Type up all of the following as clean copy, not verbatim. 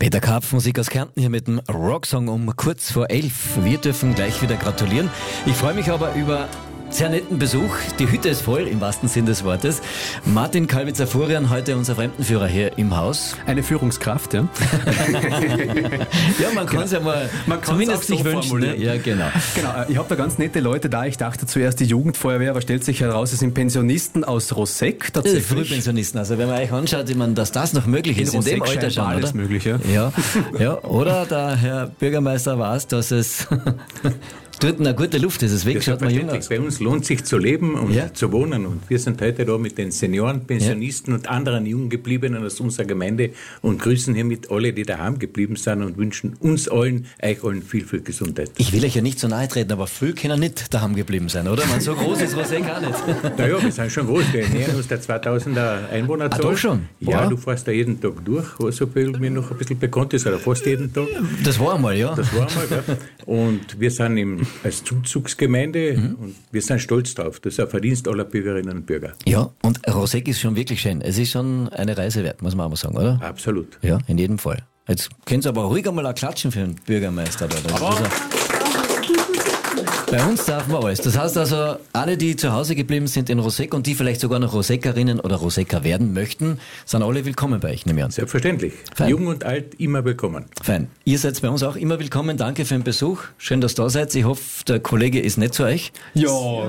Peter Karpf, Musik aus Kärnten, hier mit dem Rocksong um kurz vor 11. Wir dürfen gleich wieder gratulieren. Ich freue mich aber über sehr netten Besuch. Die Hütte ist voll, im wahrsten Sinn des Wortes. Martin Kalwitzer-Furian, heute unser Fremdenführer hier im Haus. Eine Führungskraft, ja. Ja, man kann es ja mal zumindest sich wünschen. Ne? Ja, genau. Genau, ich habe da ganz nette Leute da. Ich dachte zuerst die Jugendfeuerwehr, aber stellt sich heraus, es sind Pensionisten aus Roseck tatsächlich. Frühpensionisten. Also wenn man euch anschaut, ich meine, dass das noch möglich ist in dem Alter schon, alles oder? möglich, ja. Ja. Oder der Herr Bürgermeister weiß, dass es dort eine gute Luft ist. Deswegen schaut man jung aus. Bei uns lohnt sich zu leben und zu wohnen. Und wir sind heute da mit den Senioren, Pensionisten und anderen Junggebliebenen aus unserer Gemeinde und grüßen hiermit alle, die daheim geblieben sind und wünschen uns allen, euch allen viel, viel Gesundheit. Ich will euch ja nicht so nahe treten, aber viel können nicht daheim geblieben sein, oder? Man, so groß ist Roseck auch nicht. Naja, wir sind schon groß. Wir nähern uns der 2000er Einwohnerzahl. Doch schon? Ja, du fährst da jeden Tag durch, was so mir noch ein bisschen bekannt ist, oder fast jeden Tag. Das war einmal, ja. Das war einmal, ja. Und wir sind als Zuzugsgemeinde und wir sind stolz drauf. Das ist ein Verdienst aller Bürgerinnen und Bürger. Ja, und Roseck ist schon wirklich schön. Es ist schon eine Reise wert, muss man auch mal sagen, oder? Absolut. Ja, in jedem Fall. Jetzt können Sie aber ruhig einmal auch klatschen für den Bürgermeister da. Bei uns darf man alles. Das heißt also, alle, die zu Hause geblieben sind in Roseck und die vielleicht sogar noch Roseckerinnen oder Rosecker werden möchten, sind alle willkommen bei euch, nehme ich an. Selbstverständlich. Fein. Jung und alt, immer willkommen. Fein. Ihr seid bei uns auch immer willkommen. Danke für den Besuch. Schön, dass ihr da seid. Ich hoffe, der Kollege ist nett zu euch. Ja.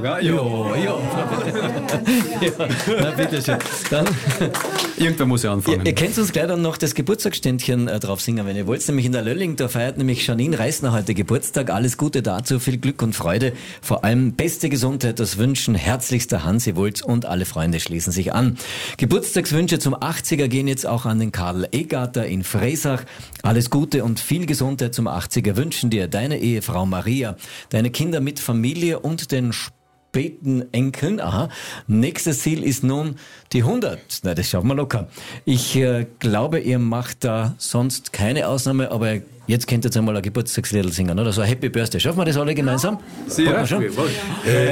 Na, bitteschön. Dann, Irgendwer muss ja anfangen. ihr könnt uns gleich dann noch das Geburtstagsständchen drauf singen, wenn ihr wollt. Nämlich in der Lölling, da feiert nämlich Janine Reisner heute Geburtstag. Alles Gute dazu, viel Glück und Freude. Vor allem beste Gesundheit, das wünschen herzlichster Hansi Wulz und alle Freunde schließen sich an. Geburtstagswünsche zum 80er gehen jetzt auch an den Karl Egarter in Fresach. Alles Gute und viel Gesundheit zum 80er wünschen dir deine Ehefrau Maria, deine Kinder mit Familie und den späten Enkeln. Aha. Nächstes Ziel ist nun die 100. Na, das schaffen wir locker. Ich glaube, ihr macht da sonst keine Ausnahme, aber jetzt könnt ihr jetzt einmal ein Geburtstagslied singen, oder? So ein Happy Birthday. Schaffen wir das alle gemeinsam? Sehr. Schon?